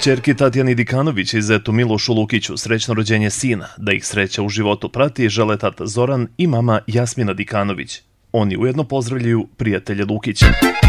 Ćerki Tatjani Dikanović i zetu Milošu Lukiću srećno rođenje sina, da ih sreća u životu prati, žele tata Zoran i mama Jasmina Dikanović. Oni ujedno pozdravljaju prijatelje Lukića.